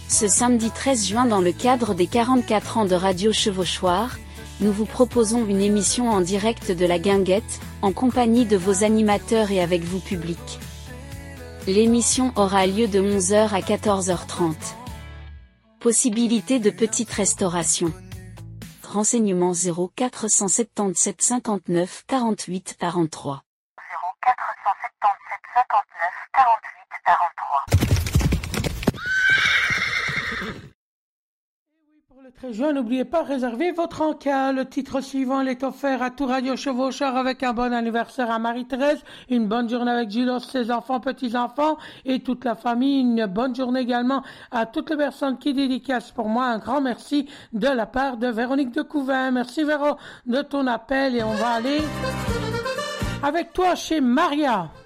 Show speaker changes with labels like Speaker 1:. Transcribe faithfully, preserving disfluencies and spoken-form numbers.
Speaker 1: Ce samedi treize juin, dans le cadre des quarante-quatre ans de Radio Chevauchoir, nous vous proposons une émission en direct de la Guinguette, en compagnie de vos animateurs et avec vous public. L'émission aura lieu de onze heures à quatorze heures trente. Possibilité de petite restauration. Renseignements zéro quatre cent soixante-dix-sept cinquante-neuf quarante-huit quarante-trois.
Speaker 2: zéro quatre cent soixante-dix-sept cinquante-neuf quarante-huit quarante-trois.
Speaker 3: Pour le très jeune, n'oubliez pas, réservez votre encas. Le titre suivant est offert à tout Radio Chevaucheur avec un bon anniversaire à Marie-Thérèse, une bonne journée avec Gilles, ses enfants, petits-enfants et toute la famille. Une bonne journée également à toutes les personnes qui dédicacent pour moi. Un grand merci de la part de Véronique de Couvain. Merci Véro de ton appel et on va aller avec toi chez Maria.